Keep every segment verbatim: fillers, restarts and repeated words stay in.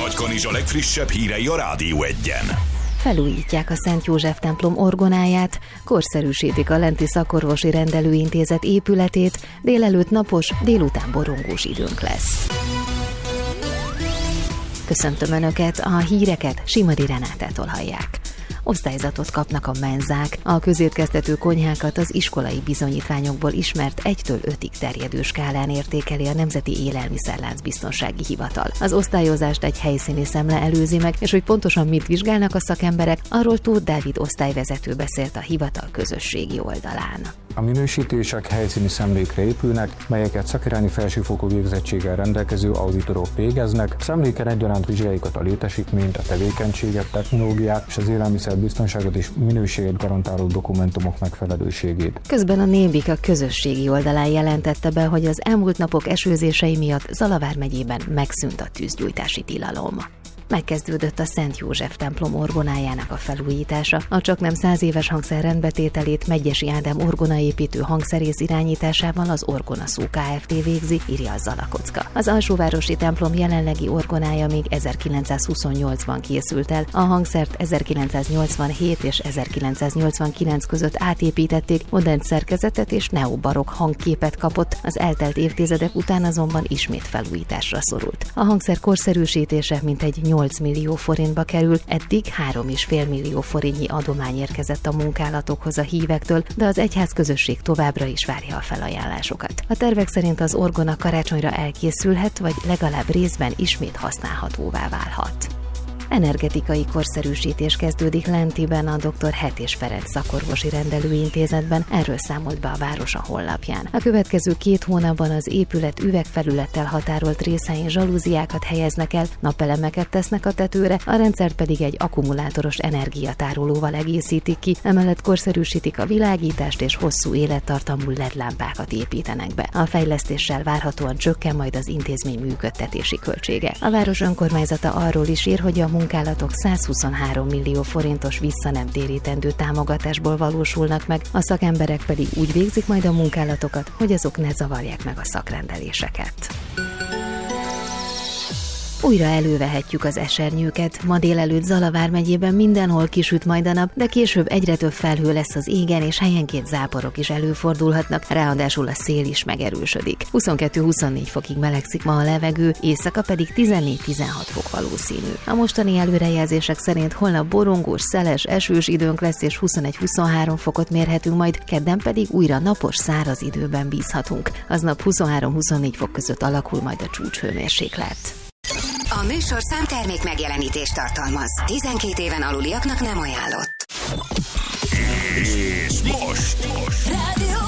Nagykanizsa legfrissebb hírei a Rádió Egyen. Felújítják a Szent József templom orgonáját, korszerűsítik a lenti szakorvosi rendelőintézet épületét, délelőtt napos, délután borongós időnk lesz. Köszöntöm Önöket, a híreket Simadi Renátától hallják. Osztályzatot kapnak a menzák, a közétkeztető konyhákat az iskolai bizonyítványokból ismert egytől ötig terjedő skálán értékeli a Nemzeti Élelmiszerlánc Biztonsági Hivatal. Az osztályozást egy helyszíni szemle előzi meg, és hogy pontosan mit vizsgálnak a szakemberek, arról Tóth Dávid osztályvezető beszélt a hivatal közösségi oldalán. A minősítések helyszíni szemlékre épülnek, melyeket szakirányi felsőfokú végzettséggel rendelkező auditorok végeznek. Szemléken egyaránt vizsgáljuk a létesítményt, a tevékenységet, technológiát és az élelmiszerbiztonságot és minőséget garantáló dokumentumok megfelelőségét. Közben a Nébik a közösségi oldalán jelentette be, hogy az elmúlt napok esőzései miatt Zalavár megyében megszűnt a tűzgyújtási tilalom. Megkezdődött a Szent József templom orgonájának a felújítása. A csaknem száz éves hangszer rendbetételét Medgyessy Ádám orgonaépítő hangszerész irányításával az Orgona Szó Kft. Végzi, írja a Zalakocka. Az alsóvárosi templom jelenlegi orgonája még ezerkilencszázhuszonnyolcban készült el, a hangszert ezerkilencszáznyolcvanhét és ezerkilencszáznyolcvankilenc között átépítették, modern szerkezetet és neobarokk hangképet kapott, az eltelt évtizedek után azonban ismét felújításra szorult. A hangszer korszerűsítése mintegy nyolc millió forintba kerül, eddig három és fél millió forintnyi adomány érkezett a munkálatokhoz a hívektől, de az egyházközösség továbbra is várja a felajánlásokat. A tervek szerint az orgona karácsonyra elkészülhet, vagy legalább részben ismét használhatóvá válhat. Energetikai korszerűsítés kezdődik Lentiben, a doktor Hetés Ferenc szakorvosi rendelőintézetben, erről számolt be a város a honlapján. A következő két hónapban az épület üvegfelülettel határolt részein zsalúziákat helyeznek el, napelemeket tesznek a tetőre, a rendszert pedig egy akkumulátoros energiatárolóval egészítik ki, emellett korszerűsítik a világítást és hosszú élettartamú el é dé lámpákat építenek be. A fejlesztéssel várhatóan csökken majd az intézmény működtetési költsége. A város önkormányzata arról is ír, hogy a munkálatok százhuszonhárom millió forintos visszanemtérítendő támogatásból valósulnak meg, a szakemberek pedig úgy végzik majd a munkálatokat, hogy azok ne zavarják meg a szakrendeléseket. Újra elővehetjük az esernyőket. Ma délelőtt Zalavár megyében mindenhol kisüt majd a nap, de később egyre több felhő lesz az égen, és helyenként záporok is előfordulhatnak, ráadásul a szél is megerősödik. huszonkettő-huszonnégy fokig melegszik ma a levegő, éjszaka pedig tizennégy-tizenhat fok valószínű. A mostani előrejelzések szerint holnap borongós, szeles, esős időnk lesz, és huszonegy-huszonhárom fokot mérhetünk, majd kedden pedig újra napos, száraz időben bízhatunk. Aznap huszonhárom-huszonnégy fok között alakul majd a csúcshőmérséklet. A műsor számtermék megjelenítést tartalmaz. tizenkét éven aluliaknak nem ajánlott. És most, most. Rádió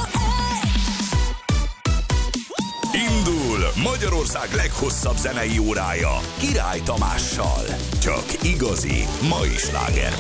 Indul Magyarország leghosszabb zenei órája Király Tamással. Csak igazi mai sláger.